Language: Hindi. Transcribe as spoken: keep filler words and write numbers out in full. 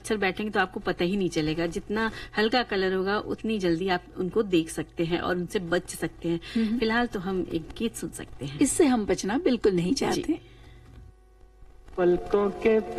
मच्छर बैठेंगे तो आपको पता ही नहीं चलेगा। जितना हल्का कलर होगा उतनी जल्दी आप उनको देख सकते हैं और उनसे बच सकते हैं। फिलहाल तो हम एक गीत सुन सकते हैं। इससे हम बचना बिल्कुल नहीं चाहते। पलकों के